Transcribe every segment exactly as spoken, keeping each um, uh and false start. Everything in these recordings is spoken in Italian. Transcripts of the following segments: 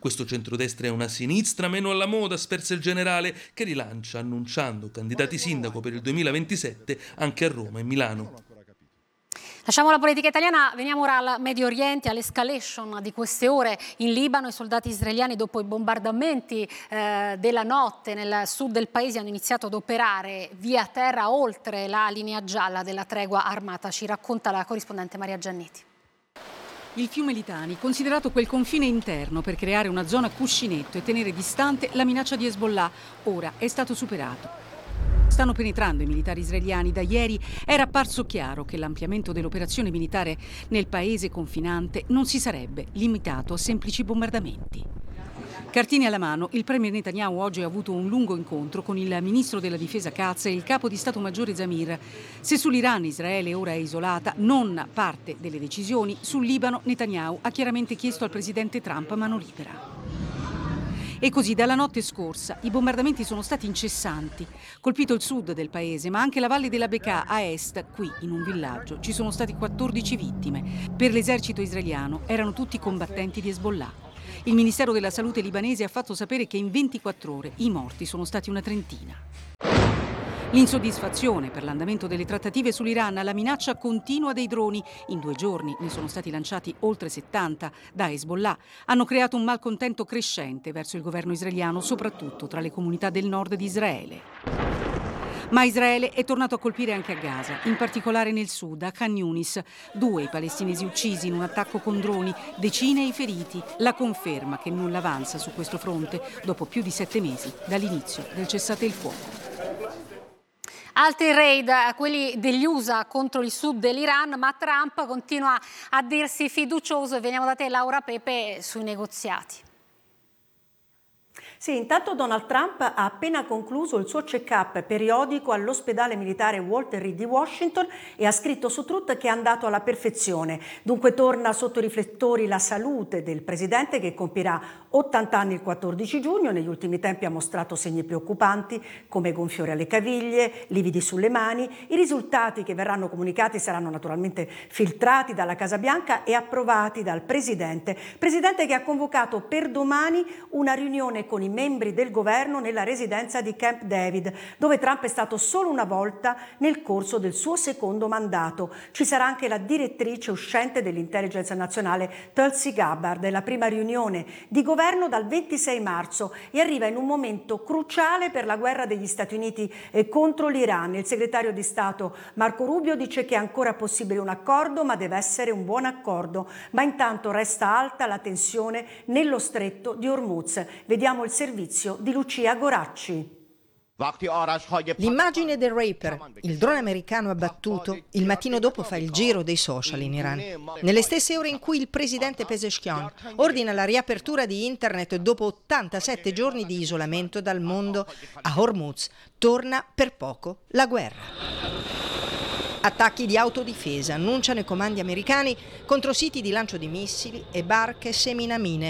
Questo centrodestra è una sinistra meno alla moda, sperse il generale, che rilancia annunciando candidati sindaco per il duemilaventisette anche a Roma e Milano. Lasciamo la politica italiana, veniamo ora al Medio Oriente, all'escalation di queste ore in Libano. I soldati israeliani, dopo i bombardamenti eh, della notte nel sud del paese, hanno iniziato ad operare via terra oltre la linea gialla della tregua armata. Ci racconta la corrispondente Maria Giannetti. Il fiume Litani, considerato quel confine interno per creare una zona cuscinetto e tenere distante la minaccia di Hezbollah, ora è stato superato. Stanno penetrando i militari israeliani. Da ieri era apparso chiaro che l'ampliamento dell'operazione militare nel paese confinante non si sarebbe limitato a semplici bombardamenti. Cartine alla mano, il premier Netanyahu oggi ha avuto un lungo incontro con il ministro della difesa Katz e il capo di Stato Maggiore Zamir. Se sull'Iran Israele ora è isolata, non parte delle decisioni, sul Libano Netanyahu ha chiaramente chiesto al presidente Trump mano libera. E così dalla notte scorsa i bombardamenti sono stati incessanti. Colpito il sud del paese, ma anche la valle della Bekaa a est, qui in un villaggio ci sono state quattordici vittime. Per l'esercito israeliano erano tutti combattenti di Hezbollah. Il Ministero della Salute libanese ha fatto sapere che in ventiquattro ore i morti sono stati una trentina. L'insoddisfazione per l'andamento delle trattative sull'Iran, la minaccia continua dei droni, in due giorni ne sono stati lanciati oltre settanta da Hezbollah, hanno creato un malcontento crescente verso il governo israeliano, soprattutto tra le comunità del nord di Israele. Ma Israele è tornato a colpire anche a Gaza, in particolare nel sud, a Khan Yunis. Due i palestinesi uccisi in un attacco con droni, decine i feriti. La conferma che nulla avanza su questo fronte dopo più di sette mesi dall'inizio del cessate il fuoco. Altri raid, quelli degli U S A contro il sud dell'Iran, ma Trump continua a dirsi fiducioso. E veniamo da te, Laura Pepe, sui negoziati. Sì, intanto Donald Trump ha appena concluso il suo check-up periodico all'ospedale militare Walter Reed di Washington e ha scritto su Truth che è andato alla perfezione. Dunque torna sotto i riflettori la salute del presidente, che compirà ottanta anni il quattordici giugno. Negli ultimi tempi ha mostrato segni preoccupanti come gonfiore alle caviglie, lividi sulle mani. I risultati che verranno comunicati saranno naturalmente filtrati dalla Casa Bianca e approvati dal presidente. Presidente che ha convocato per domani una riunione con i membri del governo nella residenza di Camp David, dove Trump è stato solo una volta nel corso del suo secondo mandato. Ci sarà anche la direttrice uscente dell'intelligence nazionale Tulsi Gabbard. È la prima riunione di governo dal ventisei marzo e arriva in un momento cruciale per la guerra degli Stati Uniti contro l'Iran. Il segretario di Stato Marco Rubio dice che è ancora possibile un accordo, ma deve essere un buon accordo. Ma intanto resta alta la tensione nello stretto di Hormuz. Vediamo il servizio di Lucia Goracci. L'immagine del Reaper, il drone americano abbattuto, il mattino dopo fa il giro dei social in Iran. Nelle stesse ore in cui il presidente Pezeshkian ordina la riapertura di internet dopo ottantasette giorni di isolamento dal mondo, a Hormuz torna per poco la guerra. Attacchi di autodifesa, annunciano i comandi americani contro siti di lancio di missili e barche seminamine.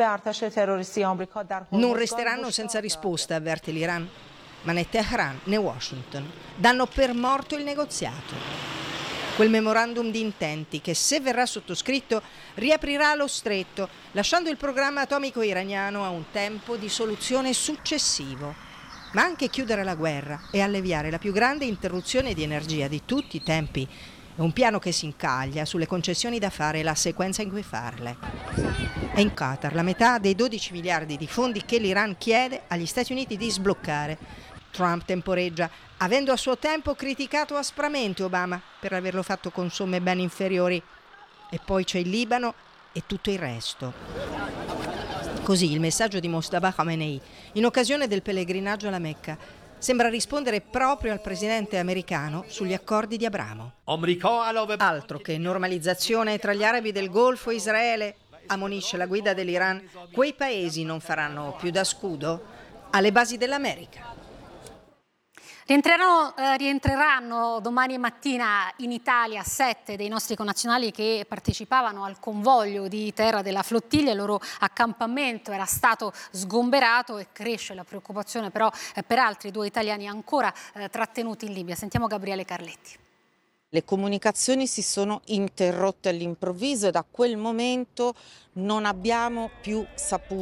Non resteranno senza risposta, avverte l'Iran, ma né Teheran né Washington danno per morto il negoziato. Quel memorandum di intenti che, se verrà sottoscritto, riaprirà lo stretto, lasciando il programma atomico iraniano a un tempo di soluzione successivo. Ma anche chiudere la guerra e alleviare la più grande interruzione di energia di tutti i tempi è un piano che si incaglia sulle concessioni da fare e la sequenza in cui farle. È in Qatar la metà dei dodici miliardi di fondi che l'Iran chiede agli Stati Uniti di sbloccare. Trump temporeggia, avendo a suo tempo criticato aspramente Obama per averlo fatto con somme ben inferiori. E poi c'è il Libano e tutto il resto. Così il messaggio di Mojtaba Khamenei, in occasione del pellegrinaggio alla Mecca, sembra rispondere proprio al presidente americano sugli accordi di Abramo. Altro che normalizzazione tra gli arabi del Golfo e Israele, ammonisce la guida dell'Iran, quei paesi non faranno più da scudo alle basi dell'America. Rientreranno, eh, rientreranno domani mattina in Italia sette dei nostri connazionali che partecipavano al convoglio di terra della flottiglia. Il loro accampamento era stato sgomberato e cresce la preoccupazione però eh, per altri due italiani ancora eh, trattenuti in Libia. Sentiamo Gabriele Carletti. Le comunicazioni si sono interrotte all'improvviso e da quel momento non abbiamo più saputo